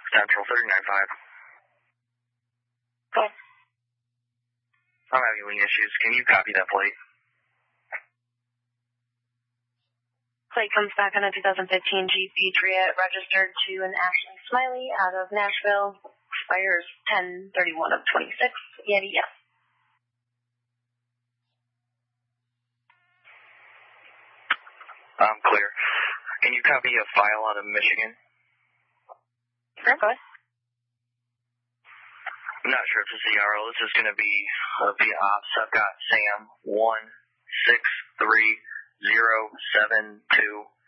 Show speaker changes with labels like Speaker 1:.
Speaker 1: Central 39.5.
Speaker 2: Cool.
Speaker 1: I'm having wing issues. Can you copy that plate?
Speaker 2: Plate comes back on a 2015 Jeep Patriot, registered to an Ashley Smiley out of Nashville. Expires 10/31 of 26. Yeti, yes.
Speaker 1: I'm clear. Can you copy a file out of Michigan?
Speaker 2: Sure, go ahead.
Speaker 1: I'm not sure if it's ZRO. This is going to be via ops. I've got Sam 163072